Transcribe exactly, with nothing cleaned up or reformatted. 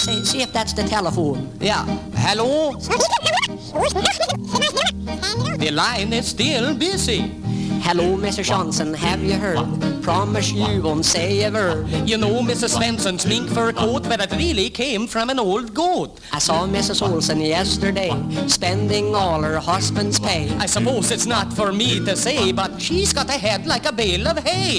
see, see if that's the telephone. Yeah. Hello? The line is still busy. Hello, Mister Johnson, have you heard? Promise you won't say a word. You know, Missus Svensson's mink fur coat, but it really came from an old goat. I saw Missus Olsen yesterday, spending all her husband's pay. I suppose it's not for me to say, but she's got a head like a bale of hay.